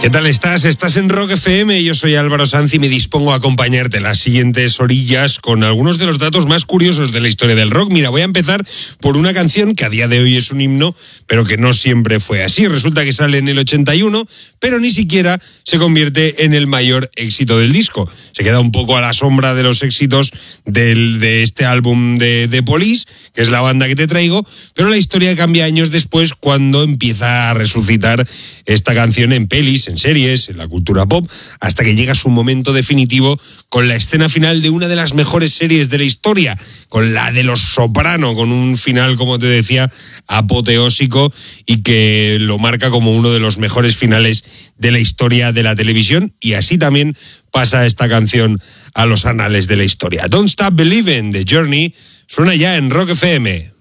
¿Qué tal estás? Estás en Rock FM, yo soy Álvaro Sanz y me dispongo a acompañarte las siguientes orillas con algunos de los datos más curiosos de la historia del rock. Mira, voy a empezar por una canción que a día de hoy es un himno, pero que no siempre fue así. Resulta que sale en el 81, pero ni siquiera se convierte en el mayor éxito del disco. Se queda un poco a la sombra de los éxitos de este álbum de Police, que es la banda que te traigo, pero la historia cambia años después cuando empieza a resucitar esta canción en pelis, en series, en la cultura pop, hasta que llega su momento definitivo con la escena final de una de las mejores series de la historia, con la de Los Soprano, con un final, como te decía, apoteósico y que lo marca como uno de los mejores finales de la historia de la televisión, y así también pasa esta canción a los anales de la historia. Don't Stop Believin' de Journey suena ya en Rock FM.